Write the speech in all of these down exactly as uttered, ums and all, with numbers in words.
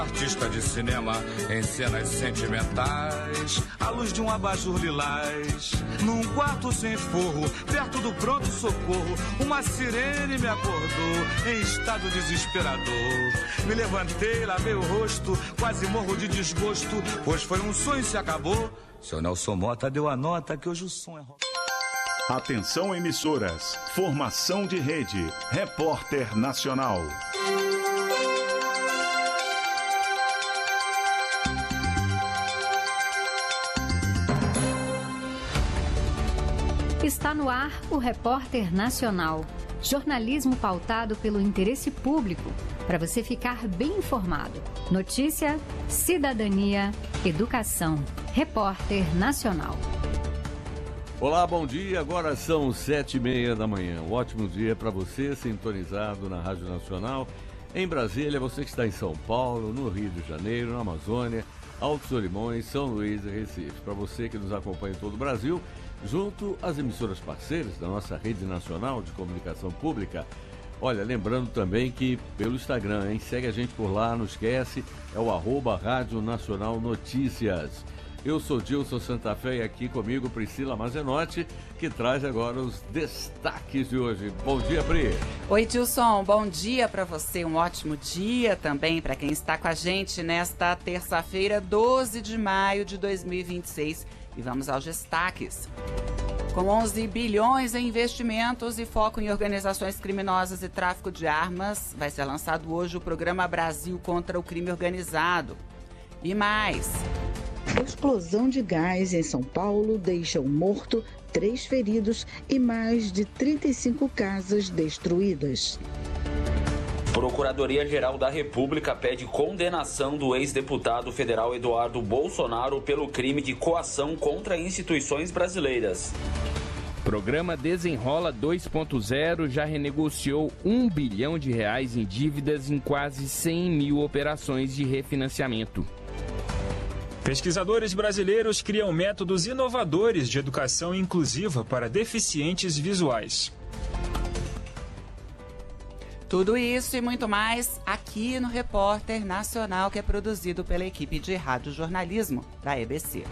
Artista de cinema em cenas sentimentais, à luz de um abajur lilás, num quarto sem forro, perto do pronto-socorro, uma sirene me acordou em estado desesperador. Me levantei, lavei o rosto, quase morro de desgosto, pois foi um sonho e se acabou. Seu Nelson Mota deu a nota que hoje o som é... Atenção emissoras, formação de rede, Repórter Nacional. Está no ar o Repórter Nacional. Jornalismo pautado pelo interesse público, para você ficar bem informado. Notícia, cidadania, educação. Repórter Nacional. Olá, bom dia. Agora são sete e meia da manhã. Um ótimo dia para você, sintonizado na Rádio Nacional. Em Brasília, você que está em São Paulo, no Rio de Janeiro, na Amazônia, Alto Solimões, São Luís e Recife. Para você que nos acompanha em todo o Brasil, junto às emissoras parceiras da nossa rede nacional de comunicação pública. Olha, lembrando também que pelo Instagram, hein? Segue a gente por lá, não esquece, é o arroba Rádio Nacional Notícias. Eu sou Dilson Santa Fé e aqui comigo Priscila Mazenotti, que traz agora os destaques de hoje. Bom dia, Pri. Oi, Dilson, bom dia para você, um ótimo dia também para quem está com a gente nesta terça-feira, doze de maio de dois mil e vinte e seis. E vamos aos destaques. Com onze bilhões em investimentos e foco em organizações criminosas e tráfico de armas, vai ser lançado hoje o programa Brasil contra o Crime Organizado. E mais. Explosão de gás em São Paulo deixa um morto, três feridos e mais de trinta e cinco casas destruídas. Procuradoria-Geral da República pede condenação do ex-deputado federal Eduardo Bolsonaro pelo crime de coação contra instituições brasileiras. Programa Desenrola dois ponto zero já renegociou um bilhão de reais em dívidas em quase cem mil operações de refinanciamento. Pesquisadores brasileiros criam métodos inovadores de educação inclusiva para deficientes visuais. Tudo isso e muito mais aqui no Repórter Nacional, que é produzido pela equipe de radiojornalismo da E B C.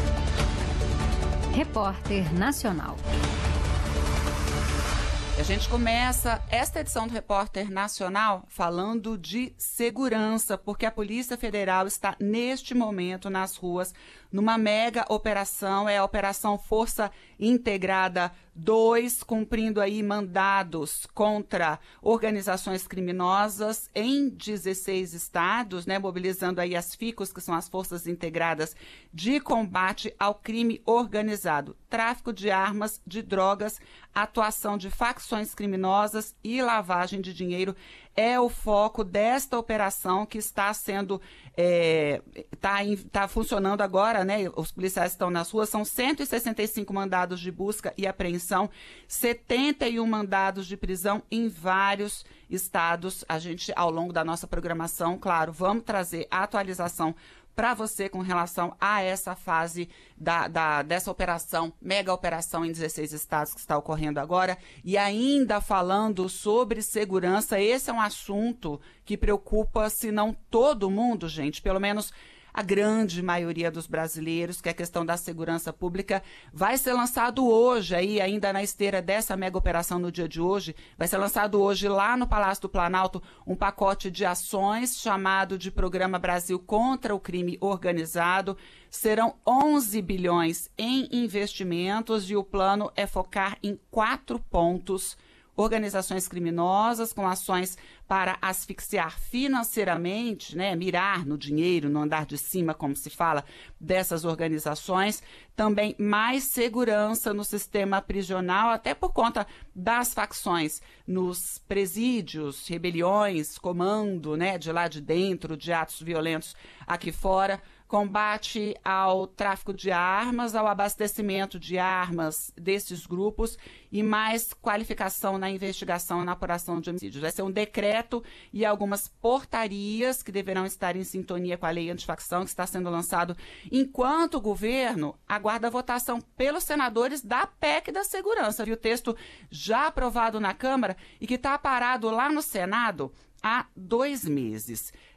Repórter Nacional. A gente começa esta edição do Repórter Nacional falando de segurança, porque a Polícia Federal está neste momento nas ruas numa mega operação, é a Operação Força Integrada dois, cumprindo aí mandados contra organizações criminosas em dezesseis estados, né, mobilizando aí as FICOS, que são as Forças Integradas de Combate ao Crime Organizado, tráfico de armas, de drogas, atuação de facções criminosas e lavagem de dinheiro é o foco desta operação que está sendo, é, tá, tá funcionando agora, né? Os policiais estão nas ruas, são cento e sessenta e cinco mandados de busca e apreensão, setenta e um mandados de prisão em vários estados. A gente, ao longo da nossa programação, claro, vamos trazer a atualização para você com relação a essa fase da, da, dessa operação, mega operação em dezesseis estados que está ocorrendo agora. E ainda falando sobre segurança, esse é um assunto que preocupa, se não todo mundo, gente, pelo menos a grande maioria dos brasileiros, que é a questão da segurança pública. Vai ser lançado hoje, aí, ainda na esteira dessa mega operação no dia de hoje, vai ser lançado hoje lá no Palácio do Planalto um pacote de ações chamado de Programa Brasil contra o Crime Organizado. Serão onze bilhões em investimentos e o plano é focar em quatro pontos: organizações criminosas com ações para asfixiar financeiramente, né, mirar no dinheiro, no andar de cima, como se fala, dessas organizações. Também mais segurança no sistema prisional, até por conta das facções nos presídios, rebeliões, comando, né, de lá de dentro, de atos violentos aqui fora. Combate ao tráfico de armas, ao abastecimento de armas desses grupos e mais qualificação na investigação e na apuração de homicídios. Vai ser um decreto e algumas portarias que deverão estar em sintonia com a lei antifacção, que está sendo lançado enquanto o governo aguarda a votação pelos senadores da P E C da Segurança. Viu? O texto já aprovado na Câmara e que está parado lá no Senado há dois meses.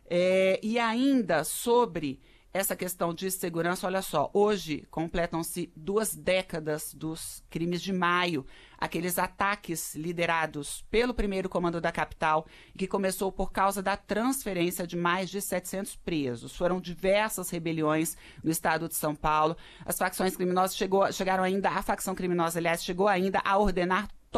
É, e ainda sobre essa questão de segurança, olha só, hoje completam-se duas décadas dos crimes de maio, aqueles ataques liderados pelo primeiro comando da capital, que começou por causa da transferência de mais de setecentos presos. Foram diversas rebeliões no estado de São Paulo. As facções criminosas chegou, chegaram ainda, a facção criminosa, aliás, chegou ainda a ordenar